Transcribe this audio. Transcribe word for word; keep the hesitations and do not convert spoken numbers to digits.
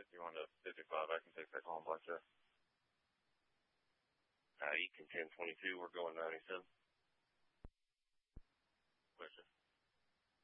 if you want to fifty-five, I can take that call on blackjack. Uh, you can ten twenty-two. We're going ninety-seven.